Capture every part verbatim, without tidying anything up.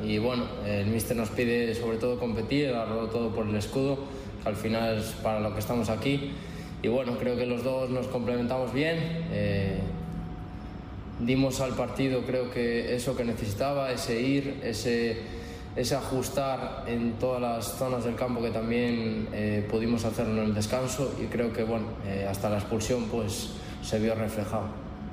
y bueno, el míster nos pide sobre todo competir, darlo todo por el escudo, que al final es para lo que estamos aquí. Y bueno, creo que los dos nos complementamos bien. Eh, dimos al partido, creo que eso que necesitaba, ese ir, ese, ese ajustar en todas las zonas del campo que también eh, pudimos hacerlo en el descanso, y creo que bueno, eh, hasta la expulsión pues se vio reflejado.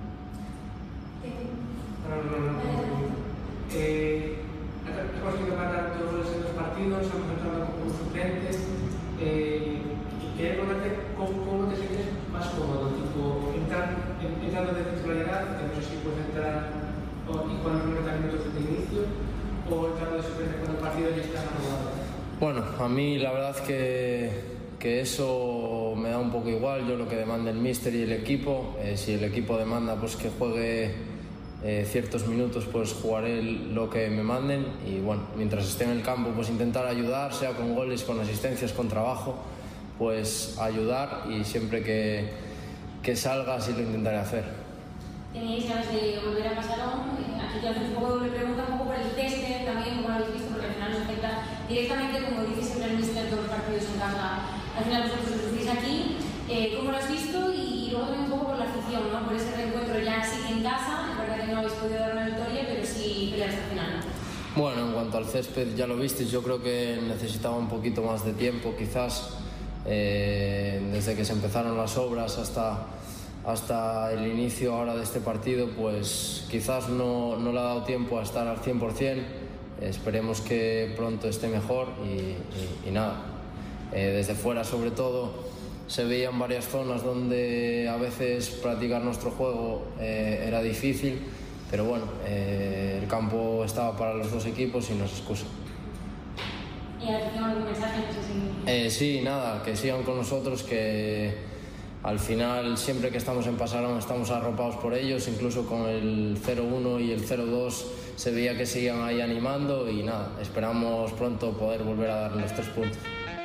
Eh, has conseguido ganar dos goles en dos partidos, hemos entrado como suplentes. Eh, Quería preguntarte cómo, cómo te sientes más cómodo, tipo, entrar, entrando de titularidad, que no sé si puedes entrar o, y cuando noventa minutos de inicio, o entrando de suplente cuando el partido ya está acabado. Bueno, a mí la verdad que, que eso me da un poco igual. Yo lo que demanda el míster y el equipo, eh, si el equipo demanda pues que juegue eh, ciertos minutos, pues jugaré lo que me manden, y bueno, mientras esté en el campo pues intentar ayudar, sea con goles, con asistencias, con trabajo, pues ayudar, y siempre que, que salga así lo intentaré hacer. Tenéis ganas de volver a Pasarón. Aquí te haces un poco doble pregunta, un poco por el césped también, como lo habéis visto, porque al final nos afecta directamente, como dice siempre el míster, todos los partidos en casa. Al final vosotros os lucís aquí. Eh, ¿Cómo lo has visto? Y, y luego también un poco por la afición, ¿no? Por ese reencuentro ya sí que en casa. Es verdad que no habéis podido dar una victoria, pero sí pelear hasta el final, ¿no? Bueno, en cuanto al césped, ya lo visteis, yo creo que necesitaba un poquito más de tiempo, quizás. Eh, desde que se empezaron las obras hasta, hasta el inicio ahora de este partido, pues quizás no, no le ha dado tiempo a estar al cien por cien. Eh, esperemos que pronto esté mejor, y, y, y nada, eh, desde fuera sobre todo se veían varias zonas donde a veces practicar nuestro juego eh, era difícil, pero bueno, eh, el campo estaba para los dos equipos y nos excusa. ¿Y a ti algún mensaje? No sé si... Eh, sí, nada, que sigan con nosotros, que al final siempre que estamos en Pasarón estamos arropados por ellos, incluso con el cero uno y el cero dos se veía que seguían ahí animando, y nada, esperamos pronto poder volver a darle los tres puntos.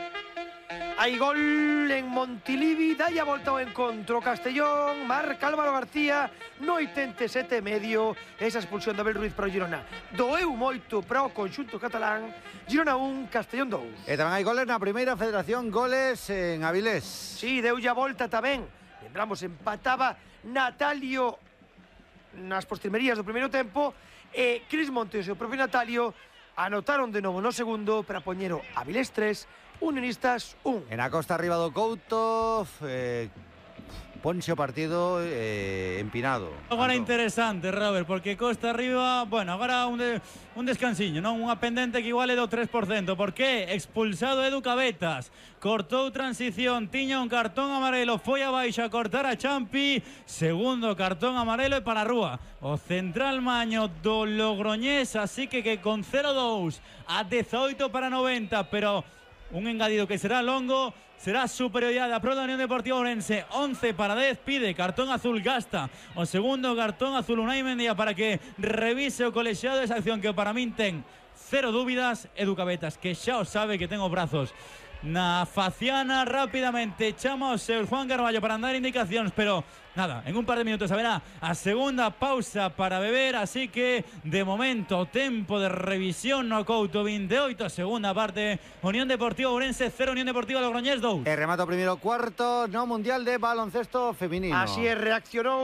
Hai gol en Montilivi, dai a volta ao encontro Castellón, marca Álvaro García no oitenta e sete e medio. Esa expulsión de Abel Ruiz para o Girona doeu moito para o conxunto catalán. Girona un, Castellón dous. E tamén hai goles na primeira federación, goles en Avilés. Sí, deu a volta tamén. Lembramos, empataba Natalio nas postrimerías do primeiro tempo, e Cris Montes e o propio Natalio anotaron de novo no segundo para poñer o Avilés tres, Unionistas un. En a costa arriba do Couto, eh, ponse o partido eh, empinado. Agora interesante, Robert, porque costa arriba, bueno, agora un, de, un descansiño, non? Unha pendente que igual é do tres por cento. Por qué? Expulsado Edu Cabetas, cortou transición, tiña un cartón amarelo, foi abaixo a cortar a Champi, segundo cartón amarelo e para a rúa. O central maño do Logroñés, así que que con cero dous a dezaoito para noventa, pero un engadido que será longo, será superioridade a pro da Unión Deportiva Ourense. once para dez, pide cartón azul, gasta o segundo cartón azul Unai Mendía para que revise o colexiado esa acción que para min ten cero dúbidas. Edu Cabetas, que xa o sabe que ten os brazos na faciana, rápidamente chama o seu Juan Carballo para dar indicacións, pero nada, en un par de minutos haberá a segunda pausa para beber, así que de momento tempo de revisión no Couto, veintioito, segunda parte, Unión Deportiva Ourense cero, Unión Deportiva Logroñés dous. E remato primeiro cuarto no Mundial de Baloncesto Feminino. Así é, reaccionou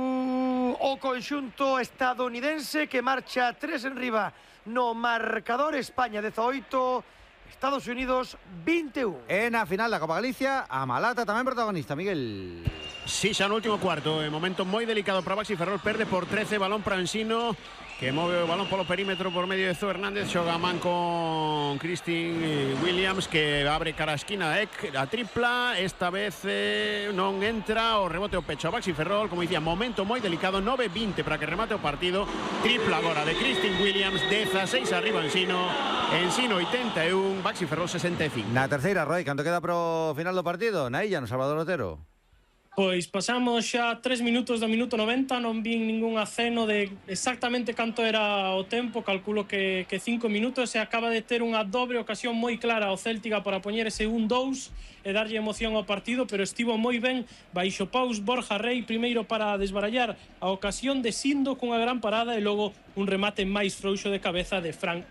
o conxunto estadounidense que marcha tres en riba no marcador. España dezaoito, Estados Unidos veintiuno. En a final da Copa Galicia, a Malata tamén protagonista, Miguel. Sí, xa no último cuarto, eh, momento moi delicado para Baxi Ferrol, perde por trece, balón para Ensino, que move o balón polo perímetro por medio de Zo Hernández, xoga a man con Christine Williams, que abre cara a esquina, eh, a tripla, esta vez eh, non entra, o rebote o pecho a Baxi Ferrol, como dicía, momento moi delicado, nove vinte para que remate o partido, tripla agora de Christine Williams, dezaseis arriba Ensino, Ensino oitenta e un, Baxi Ferrol sesenta e cinco. Na terceira, Roy, canto queda pro final do partido? Na illa, no Salvador Otero. Pois pasamos xa tres minutos do minuto noventa, non vin ningún aceno de exactamente canto era o tempo, calculo que, que cinco minutos, e acaba de ter unha dobre ocasión moi clara ao Céltica para poñer ese un dous e darlle emoción ao partido, pero estivo moi ben baixo paus Borja Rei, primeiro para desbarallar a ocasión de Sindo cunha gran parada e logo un remate máis frouxo de cabeza de Fran